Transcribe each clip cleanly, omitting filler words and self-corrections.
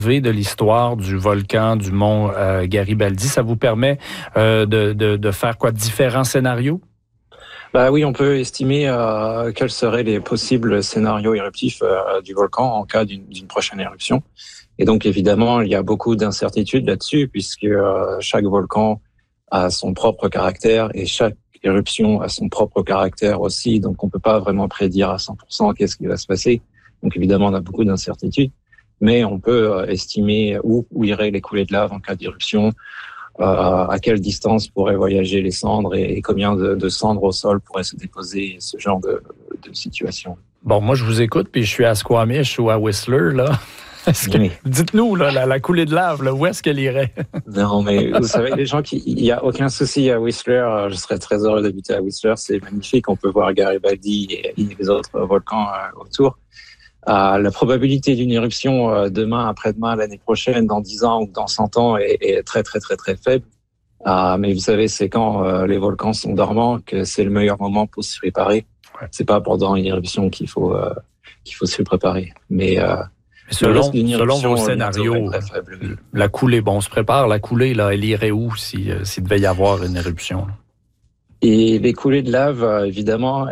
de l'histoire du volcan du mont Garibaldi. Ça vous permet de faire quoi? Différents scénarios? Oui, on peut estimer quels seraient les possibles scénarios éruptifs du volcan en cas d'une prochaine éruption. Et donc, évidemment, il y a beaucoup d'incertitudes là-dessus, puisque chaque volcan a son propre caractère et chaque éruption a son propre caractère aussi. Donc, on peut pas vraiment prédire à 100% qu'est-ce qui va se passer. Donc, évidemment, on a beaucoup d'incertitudes. Mais on peut estimer où iraient les coulées de lave en cas d'éruption, à quelle distance pourraient voyager les cendres et combien de cendres au sol pourraient se déposer, ce genre de situation. Bon, moi, je vous écoute, puis je suis à Squamish ou à Whistler, là. Oui. Dites-nous, là, la coulée de lave, là, où est-ce qu'elle irait? Non, mais vous savez, les gens il n'y a aucun souci à Whistler. Je serais très heureux d'habiter à Whistler. C'est magnifique. On peut voir Garibaldi et les autres volcans autour. La probabilité d'une éruption demain, après-demain, l'année prochaine, dans 10 ans ou dans 100 ans est très, très, très, très faible. Mais vous savez, c'est quand les volcans sont dormants que c'est le meilleur moment pour se préparer. Ouais. C'est pas pendant une éruption qu'il faut se préparer. Mais selon vos scénarios, la coulée, bon, on se prépare, la coulée, là, elle irait où s'il devait y avoir une éruption? Et les coulées de lave, évidemment,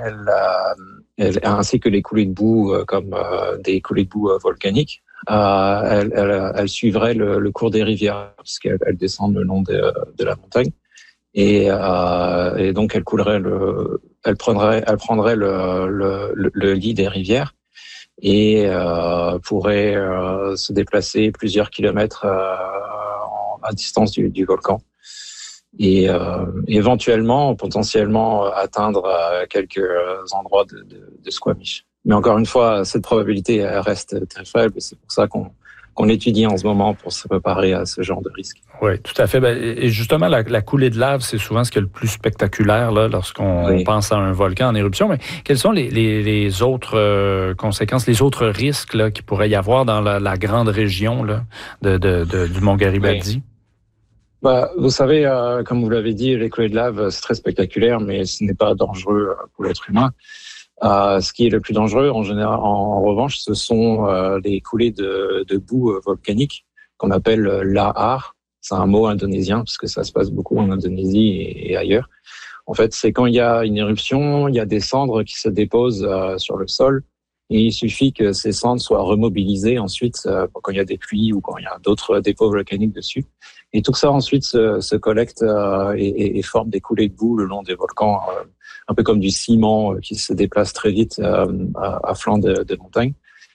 ainsi que les coulées de boue, comme des coulées de boue volcaniques, elles suivraient le cours des rivières, parce qu'elles descendent le long de la montagne, et donc elles prendraient le lit des rivières et pourraient se déplacer plusieurs kilomètres à distance du volcan. Et éventuellement, potentiellement atteindre quelques endroits de Squamish. Mais encore une fois, cette probabilité reste très faible et c'est pour ça qu'on étudie en ce moment pour se préparer à ce genre de risque. Oui, tout à fait. Et justement, la coulée de lave, c'est souvent ce qui est le plus spectaculaire là, lorsqu'on pense à un volcan en éruption. Mais quelles sont les autres conséquences, les autres risques là, qu'il pourrait y avoir dans la grande région là, du mont Garibaldi? Oui. Vous savez, comme vous l'avez dit, les coulées de lave, c'est très spectaculaire, mais ce n'est pas dangereux pour l'être humain. Ce qui est le plus dangereux, en général, en revanche, ce sont les coulées de boue volcanique qu'on appelle lahar. C'est un mot indonésien, parce que ça se passe beaucoup en Indonésie et ailleurs. En fait, c'est quand il y a une éruption, il y a des cendres qui se déposent sur le sol. Et il suffit que ces cendres soient remobilisées ensuite quand il y a des pluies ou quand il y a d'autres dépôts volcaniques dessus. Et tout ça ensuite se collecte et forme des coulées de boue le long des volcans, un peu comme du ciment qui se déplace très vite à flanc de montagne.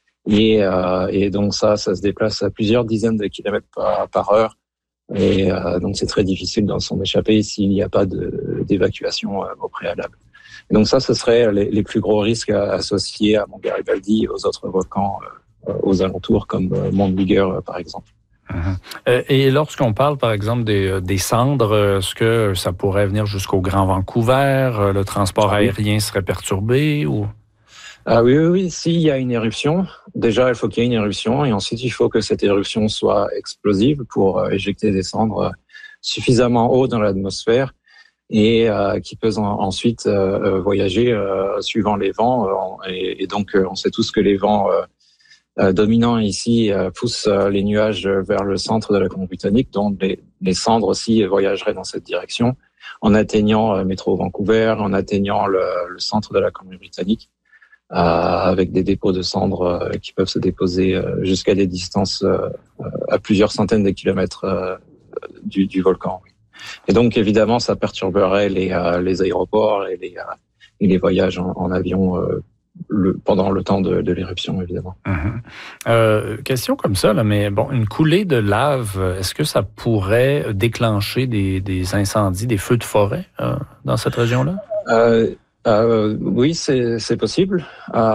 Et donc ça se déplace à plusieurs dizaines de kilomètres par heure. Et donc c'est très difficile d'en s'en échapper s'il n'y a pas d'évacuation au préalable. Et donc ça, ce serait les plus gros risques associés à Mont Garibaldi et aux autres volcans aux alentours, comme Mont Bigger, par exemple. Et lorsqu'on parle, par exemple, des cendres, est-ce que ça pourrait venir jusqu'au Grand Vancouver? Le transport aérien serait perturbé ou? Oui. S'il y a une éruption, déjà, il faut qu'il y ait une éruption et ensuite, il faut que cette éruption soit explosive pour éjecter des cendres suffisamment haut dans l'atmosphère et qui peut ensuite voyager suivant les vents. Et donc, on sait tous que les vents dominants ici poussent les nuages vers le centre de la Colombie-Britannique, donc les cendres aussi voyageraient dans cette direction en atteignant Métro Vancouver, en atteignant le centre de la Colombie-Britannique, avec des dépôts de cendres qui peuvent se déposer jusqu'à des distances à plusieurs centaines de kilomètres du volcan. Et donc, évidemment, ça perturberait les aéroports et les voyages en avion pendant le temps de l'éruption, évidemment. Question comme ça, là, mais bon, une coulée de lave, est-ce que ça pourrait déclencher des incendies, des feux de forêt dans cette région-là? Oui, c'est possible.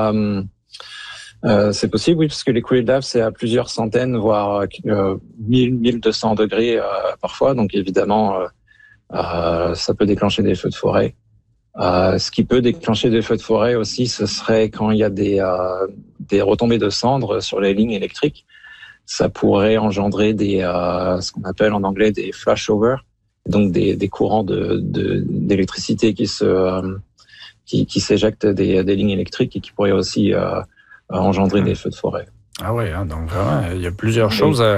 C'est possible, oui, parce que les coulées de lave, c'est à plusieurs centaines, voire 1200 degrés parfois. Donc, évidemment, ça peut déclencher des feux de forêt. Ce qui peut déclencher des feux de forêt aussi, ce serait quand il y a des retombées de cendres sur les lignes électriques. Ça pourrait engendrer ce qu'on appelle en anglais des flashovers, donc des courants d'électricité qui s'éjectent des lignes électriques et qui pourraient aussi engendrer des feux de forêt. Ah oui, hein, donc vraiment, il y a plusieurs choses